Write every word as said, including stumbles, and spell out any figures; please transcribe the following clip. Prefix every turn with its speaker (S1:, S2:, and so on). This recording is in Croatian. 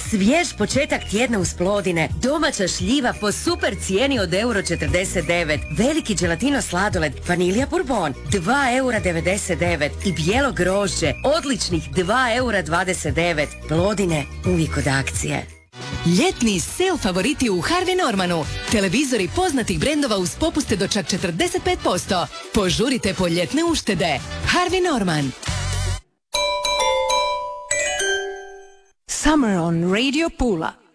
S1: Svjež početak tjedna uz Plodine. Domaća šljiva po super cijeni od euro četrdeset devet. Veliki gelatino sladoled, vanilija bourbon, dva eura devedeset devet. I bijelo grožđe, odličnih dva eura dvadeset devet. Plodine, uvijek od akcije.
S2: Ljetni sale favoriti u Harvey Normanu. Televizori poznatih brendova uz popuste do čak četrdeset pet posto. Požurite po ljetne uštede. Harvey Norman.
S3: Summer on Radio Pula.